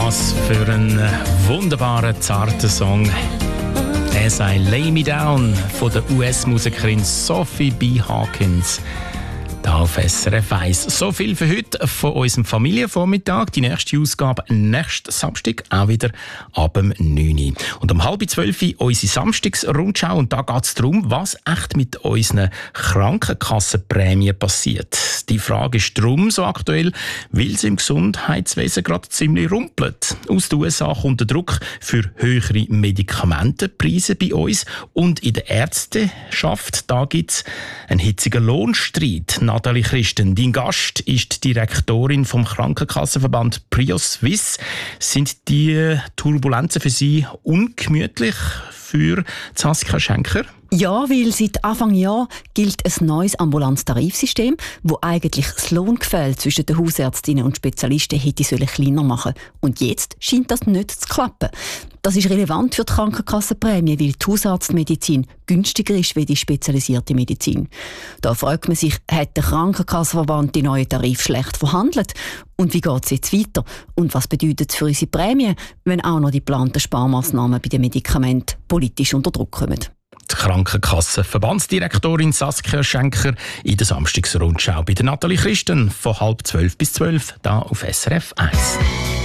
Was für ein wunderbarer, zarter Song. «As I Lay Me Down» von der US-Musikerin Sophie B. Hawkins. Da auf SRF 1. So viel für heute von unserem Familienvormittag. Die nächste Ausgabe nächsten Samstag, auch wieder ab dem 9 Uhr. Und um 11:30 unsere Samstagsrundschau. Und da geht es darum, was echt mit unseren Krankenkassenprämien passiert. Die Frage ist darum so aktuell, weil es im Gesundheitswesen gerade ziemlich rumpelt. Aus den USA kommt der Druck für höhere Medikamentenpreise bei uns. Und in der Ärzteschaft, da gibt es einen hitzigen Lohnstreit. Nathalie Christen, dein Gast ist die Direktorin vom Krankenkassenverband PRIO-Swiss. Sind die Turbulenzen für Sie ungemütlich für Saskia Schenker? Ja, weil seit Anfang Jahr gilt ein neues Ambulanztarifsystem, das eigentlich das Lohngefälle zwischen den Hausärztinnen und Spezialisten hätte kleiner machen sollen. Und jetzt scheint das nicht zu klappen. Das ist relevant für die Krankenkassenprämie, weil die Hausarztmedizin günstiger ist wie die spezialisierte Medizin. Da fragt man sich, hat der Krankenkassenverband die neuen Tarife schlecht verhandelt? Und wie geht es jetzt weiter? Und was bedeutet es für unsere Prämie, wenn auch noch die geplanten Sparmaßnahmen bei den Medikamenten politisch unter Druck kommen? Die Krankenkassenverbandsdirektorin Saskia Schenker in der Samstagsrundschau bei der Nathalie Christen von 11:30 bis 12 da auf SRF 1.